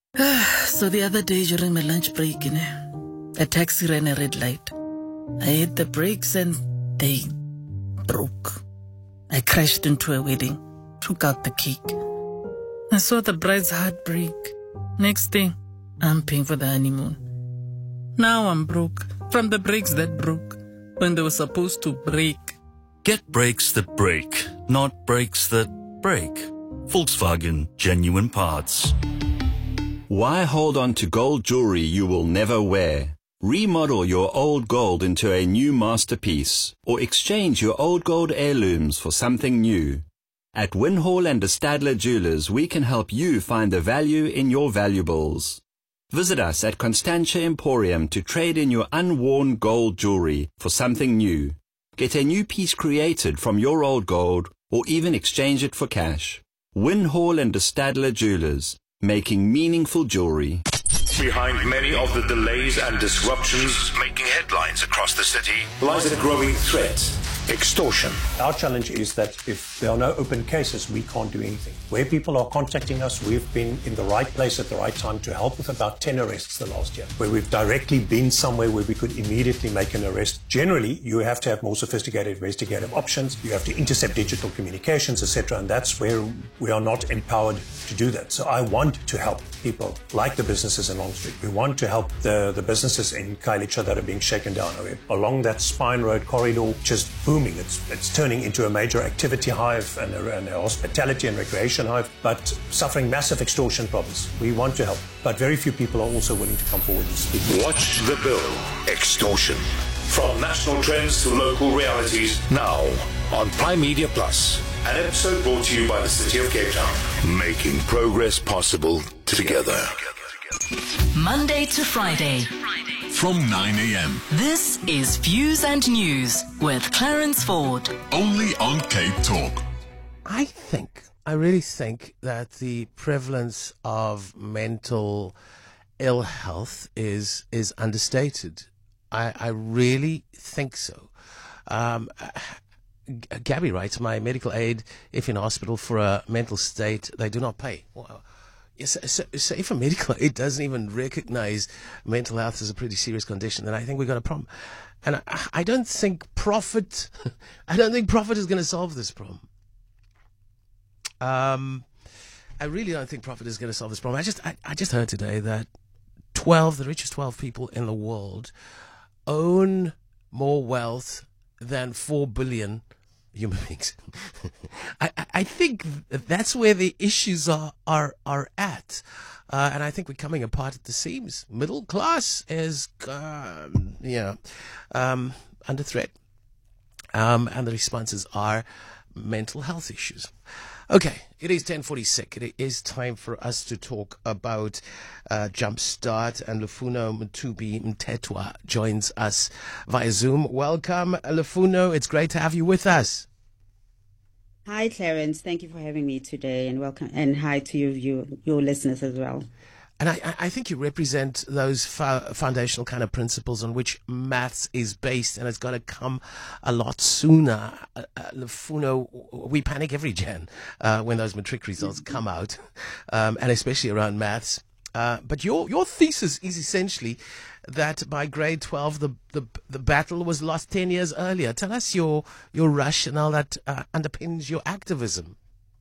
So the other day during my lunch break, a taxi ran a red light. I hit the brakes and they broke. I crashed into a wedding, took out the cake. I saw the bride's heart break. Next thing, I'm paying for the honeymoon. Now I'm broke from the brakes that broke when they were supposed to break. Get brakes that break, not brakes that break. Volkswagen Genuine Parts. Why hold on to gold jewelry you will never wear? Remodel your old gold into a new masterpiece or exchange your old gold heirlooms for something new. At Winhall and de Stadler Jewelers, we can help you find the value in your valuables. Visit us at Constantia Emporium to trade in your unworn gold jewelry for something new. Get a new piece created from your old gold or even exchange it for cash. Winhall and de Stadler Jewelers, making meaningful jewelry. Behind many of the delays and disruptions making headlines across the city lies a growing threat: extortion. Our challenge is that if there are no open cases, we can't do anything. Where people are contacting us, we've been in the right place at the right time to help with about 10 arrests the last year, where we've directly been somewhere where we could immediately make an arrest. Generally, you have to have more sophisticated investigative options. You have to intercept digital communications, etc., and that's where we are not empowered to do that. So I want to help people like the businesses in Long Street. We want to help the businesses in Khayelitsha that are being shaken down. Along that Spine Road corridor, just booming. It's turning into a major activity hive and a hospitality and recreation hive, but suffering massive extortion problems. We want to help, but very few people are also willing to come forward and speak. Watch the bill. Extortion. From national trends to local realities, now on Prime Media Plus. An episode brought to you by the City of Cape Town. Making progress possible together. Monday to Friday. From 9 a.m. This is Views and News with Clarence Ford. Only on Cape Talk. I really think that the prevalence of mental ill health is understated. I really think so. Gabby writes, my medical aid, if in hospital for a mental state, they do not pay. Wow. Yes, so if a medical aid doesn't even recognize mental health as a pretty serious condition, then I think we've got a problem. And I don't think profit is going to solve this problem. I really don't think profit is going to solve this problem. I just heard today that the richest 12 people in the world own more wealth than 4 billion human beings. I think that's where the issues are at. And I think we're coming apart at the seams. Middle class is, under threat. And the responses are mental health issues. Okay, it is 10:46. It is time for us to talk about Jumpstart, and Lufuno Mtubi Mtetwa joins us via Zoom. Welcome, Lufuno. It's great to have you with us. Hi, Clarence. Thank you for having me today, and welcome, and hi to your listeners as well. And I think you represent those foundational kind of principles on which maths is based, and it's got to come a lot sooner. Lufuno, we panic every Jan when those matric results come out, and especially around maths. But your thesis is essentially that by grade 12, the battle was lost 10 years earlier. Tell us your rationale that underpins your activism.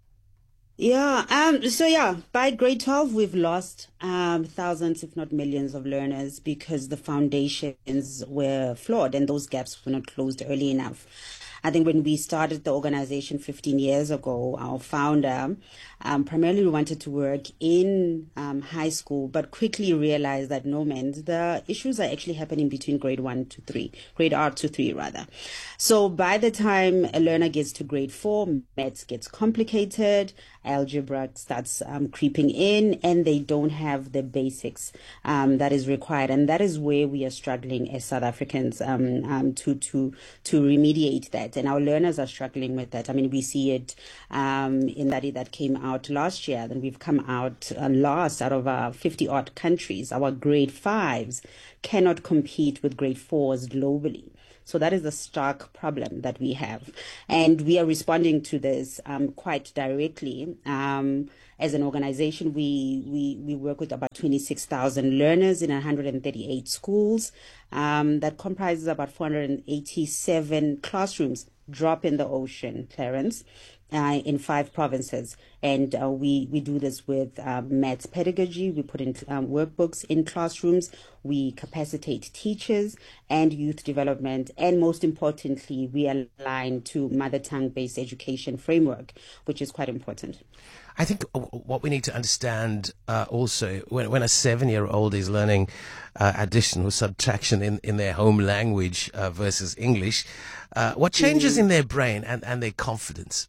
By grade 12, we've lost thousands, if not millions, of learners because the foundations were flawed and those gaps were not closed early enough. I think when we started the organization 15 years ago, our founder primarily wanted to work in high school, but quickly realized that the issues are actually happening between grade R to 3 rather. So by the time a learner gets to grade 4, maths gets complicated, algebra starts creeping in, and they don't have the basics that is required. And that is where we are struggling as South Africans to remediate that. And our learners are struggling with that. I mean, we see it in that that came out last year. Then we've come out last out of 50-odd countries. Our grade 5s cannot compete with grade 4s globally. So that is a stark problem that we have. And we are responding to this quite directly. As an organization, we work with about 26,000 learners in 138 schools. That comprises about 487 classrooms. Drop in the ocean, Clarence, in 5 provinces. And we do this with maths pedagogy. We put in workbooks in classrooms. We capacitate teachers and youth development. And most importantly, we align to mother tongue-based education framework, which is quite important. I think what we need to understand also, when a 7-year-old is learning addition or subtraction in their home language versus English, what changes in their brain and their confidence?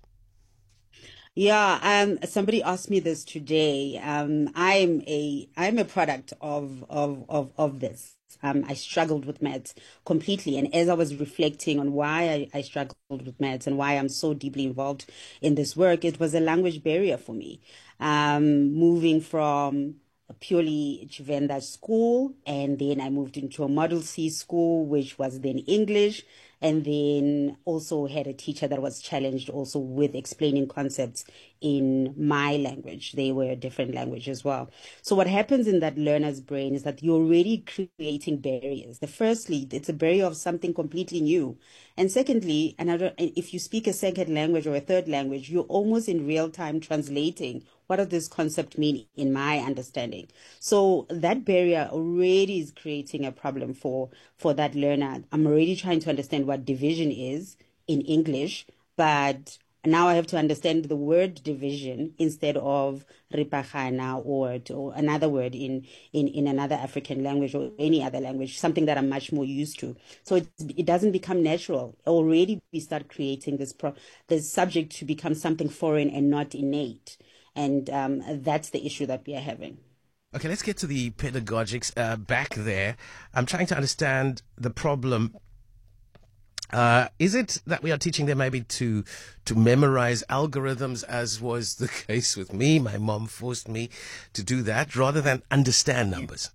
Yeah, somebody asked me this today. I'm a product of this. I struggled with maths completely. And as I was reflecting on why I struggled with maths and why I'm so deeply involved in this work, it was a language barrier for me. Moving from a purely Tshivenda school, and then I moved into a Model C school, which was then English, and then also had a teacher that was challenged also with explaining concepts in my language. They were a different language as well. So what happens in that learner's brain is that you're already creating barriers. Firstly, it's a barrier of something completely new. And secondly, if you speak a second language or a third language, you're almost in real time translating what does this concept mean in my understanding. So that barrier already is creating a problem for that learner. I'm already trying to understand what division is in English, but now I have to understand the word division instead of ripagana or another word in another African language or any other language, something that I'm much more used to. So it doesn't become natural. Already we start creating this subject to become something foreign and not innate. And that's the issue that we are having. Okay, let's get to the pedagogics back there. I'm trying to understand the problem. Is it that we are teaching them maybe to memorize algorithms, as was the case with me? My mom forced me to do that rather than understand numbers.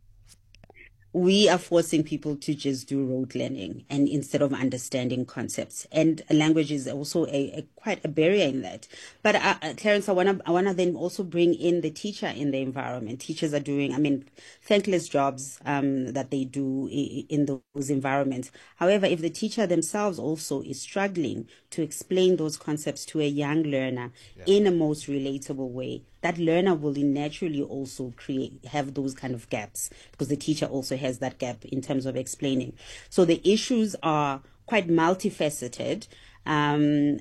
We are forcing people to just do rote learning and instead of understanding concepts. And language is also quite a barrier in that. But Clarence, I wanna then also bring in the teacher in the environment. Teachers are doing, thankless jobs that they do in those environments. However, if the teacher themselves also is struggling to explain those concepts to a young learner in a most relatable way, that learner will naturally also have those kind of gaps because the teacher also has that gap in terms of explaining. So the issues are quite multifaceted, and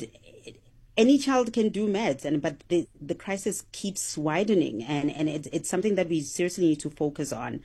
any child can do maths, but the crisis keeps widening, and it's something that we seriously need to focus on,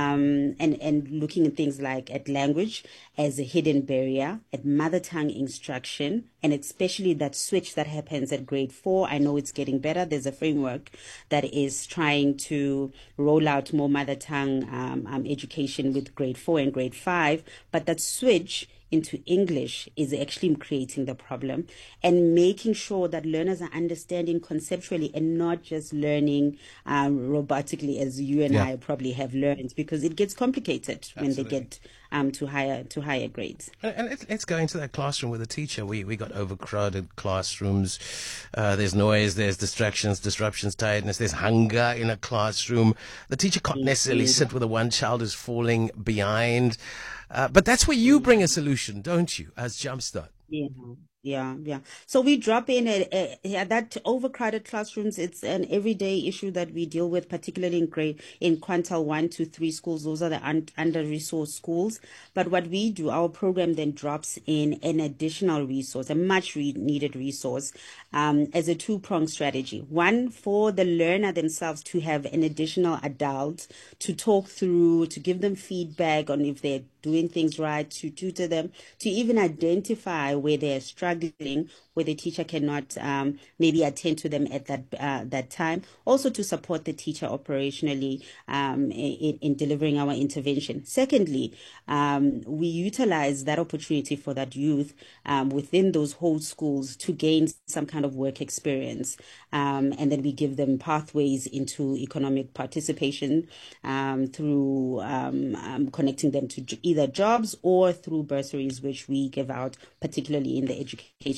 and looking at things like at language as a hidden barrier, at mother tongue instruction, and especially that switch that happens at grade 4. I know it's getting better. There's a framework that is trying to roll out more mother tongue education with grade 4 and grade 5, but that switch into English is actually creating the problem, and making sure that learners are understanding conceptually and not just learning robotically as you and I probably have learned, because it gets complicated when they get to higher grades. And let's go into that classroom with a teacher. We got overcrowded classrooms. There's noise, there's distractions, disruptions, tiredness, there's hunger in a classroom. The teacher can't necessarily sit with the one child who's falling behind. But that's where you bring a solution, don't you, as Jumpstart? Yeah. So we drop in that overcrowded classrooms. It's an everyday issue that we deal with, particularly in quintile 1 to 3 schools. Those are the under-resourced schools. But what we do, our program then drops in an additional resource, a much needed resource, as a 2-pronged strategy. One, for the learner themselves to have an additional adult to talk through, to give them feedback on if they're doing things right, to tutor them, to even identify where they're struggling, where the teacher cannot maybe attend to them at that time. Also to support the teacher operationally in delivering our intervention. Secondly, we utilize that opportunity for that youth within those whole schools to gain some kind of work experience. And then we give them pathways into economic participation through connecting them to either jobs or through bursaries, which we give out, particularly in the education sector.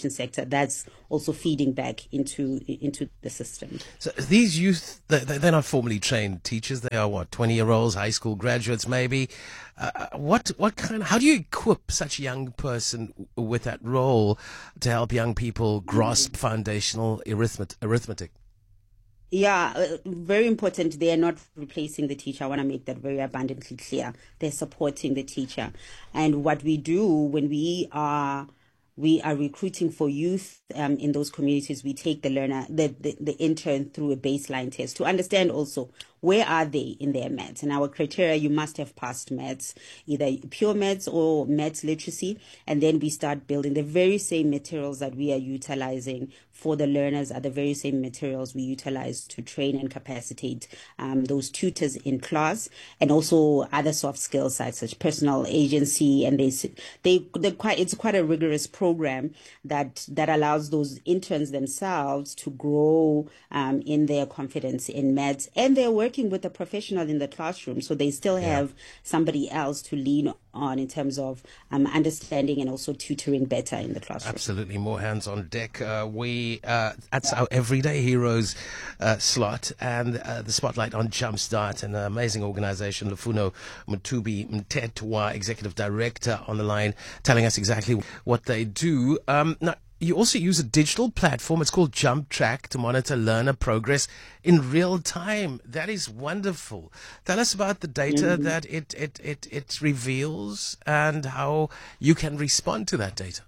that's also feeding back into the system. So these youth, they're not formally trained teachers. They are what, 20-year-olds, high school graduates, maybe. How do you equip such a young person with that role to help young people grasp foundational arithmetic? Yeah, very important. They are not replacing the teacher. I want to make that very abundantly clear. They're supporting the teacher. And what we do when we are recruiting for youth in those communities, we take the learner, the intern through a baseline test to understand also where are they in their maths. And our criteria, you must have passed maths, either pure maths or maths literacy. And then we start building the very same materials that we are utilizing for the learners are the very same materials we utilize to train and capacitate those tutors in class, and also other soft skills such as personal agency. And it's quite a rigorous program that allows those interns themselves to grow in their confidence in maths, and they're working with a professional in the classroom, so they still have somebody else to lean on in terms of understanding and also tutoring better in the classroom. Absolutely, more hands on deck. That's our Everyday Heroes slot, and the spotlight on Jumpstart, an amazing organization. Lufuno Mtubi Mtetwa, Executive Director, on the line, telling us exactly what they do. Now, you also use a digital platform. It's called Jump Track to monitor learner progress in real time. That is wonderful. Tell us about the data that it reveals and how you can respond to that data.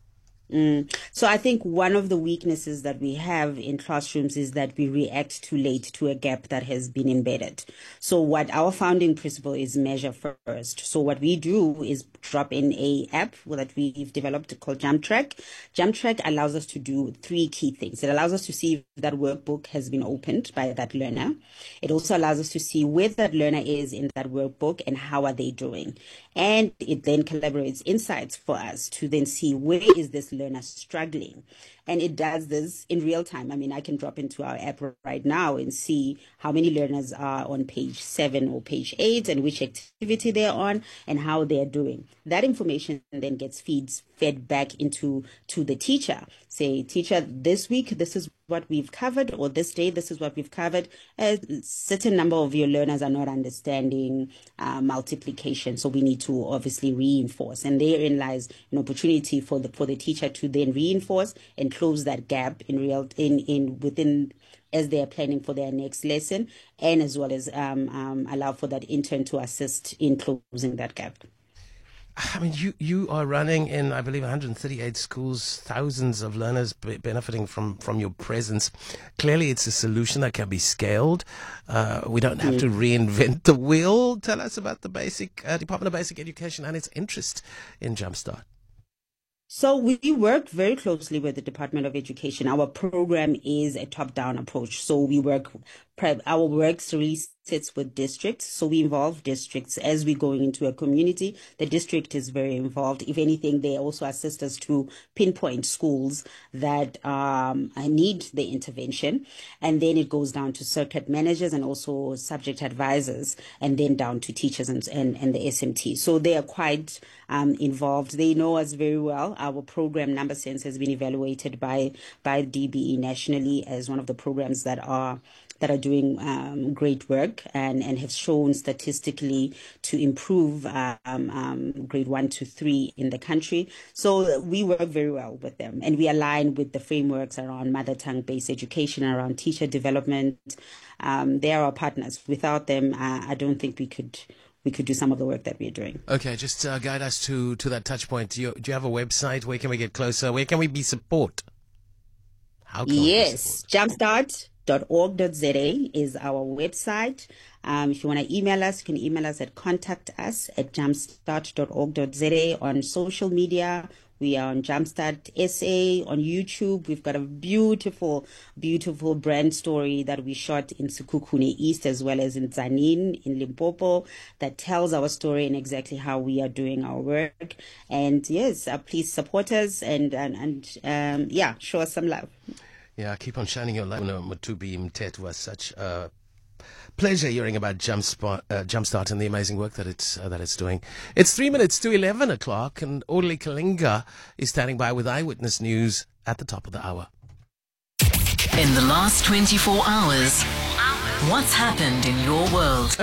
So I think one of the weaknesses that we have in classrooms is that we react too late to a gap that has been embedded. So what our founding principle is measure first. So what we do is drop in a app that we've developed called Jump Track. Jump Track allows us to do three key things. It allows us to see if that workbook has been opened by that learner. It also allows us to see where that learner is in that workbook and how are they doing. And it then collaborates insights for us to then see where is this learner struggling. And it does this in real time. I mean, I can drop into our app right now and see how many learners are on page 7 or page 8 and which activity they're on and how they're doing. That information then gets fed back into the teacher. Say, teacher, this week, this is what we've covered, or this day, this is what we've covered. A certain number of your learners are not understanding multiplication, so we need to obviously reinforce. And therein lies an opportunity for the teacher to then reinforce and close that gap within as they are planning for their next lesson, and as well as allow for that intern to assist in closing that gap. I mean, you are running in, I believe, 138 schools, thousands of learners benefiting from your presence. Clearly, it's a solution that can be scaled. We don't have to reinvent the wheel. Tell us about the Department of Basic Education and its interest in Jumpstart. So we work very closely with the Department of Education. Our program is a top-down approach. So our work really sits with districts. So we involve districts as we're going into a community. The district is very involved. If anything, they also assist us to pinpoint schools that need the intervention. And then it goes down to circuit managers and also subject advisors, and then down to teachers and the SMT. So they are quite involved. They know us very well. Our program, Number Sense, has been evaluated by DBE nationally as one of the programs that are doing great work and have shown statistically to improve grade 1 to 3 in the country. So we work very well with them, and we align with the frameworks around mother tongue-based education, around teacher development. They are our partners. Without them, I don't think we could do some of the work that we're doing. Okay, just guide us to that touch point. Do you have a website? Where can we get closer? Where can we be support? How can we be support? Jumpstart.org.za is our website. If you want to email us, you can email us at contact@jumpstart.org.za. On social media, we are on Jumpstart SA. On YouTube, we've got a beautiful, beautiful brand story that we shot in Sekhukhune East as well as in Tzaneen in Limpopo that tells our story and exactly how we are doing our work. And yes, please support us and show us some love. Yeah, keep on shining your light. Mtubi Mtetwa, such a pleasure hearing about Jumpstart and the amazing work that it's doing. It's 3 minutes to 11 o'clock, and Orderly Kalinga is standing by with Eyewitness News at the top of the hour. In the last 24 hours, what's happened in your world?